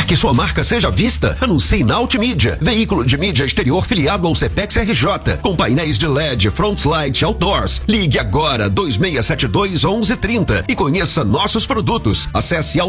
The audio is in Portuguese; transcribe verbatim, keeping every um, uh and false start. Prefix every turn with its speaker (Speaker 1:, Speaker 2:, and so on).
Speaker 1: que sua marca seja vista? Anuncie na Ultimídia, veículo de mídia exterior filiado ao Cepex R J, com painéis de L E D, Frontlight Outdoors. Ligue agora dois seis sete dois, onze trinta e conheça nossos produtos. Acesse